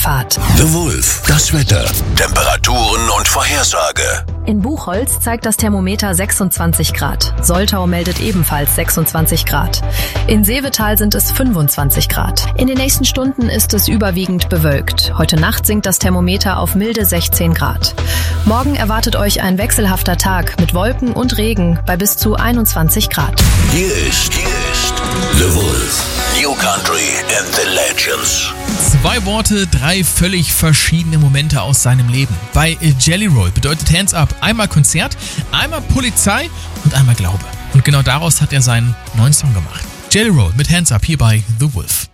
Fahrt. The Wolf, das Wetter, Temperaturen und Vorhersage. In Buchholz zeigt das Thermometer 26 Grad. Soltau meldet ebenfalls 26 Grad. In Seevetal sind es 25 Grad. In den nächsten Stunden ist es überwiegend bewölkt. Heute Nacht sinkt das Thermometer auf milde 16 Grad. Morgen erwartet euch ein wechselhafter Tag mit Wolken und Regen bei bis zu 21 Grad. Hier ist The Wolf. New Country and the Legends. 2 Worte, 3 völlig verschiedene Momente aus seinem Leben. Bei Jelly Roll bedeutet Hands Up einmal Konzert, einmal Polizei und einmal Glaube. Und genau daraus hat er seinen neuen Song gemacht. Jelly Roll mit Hands Up hier bei The Wolf.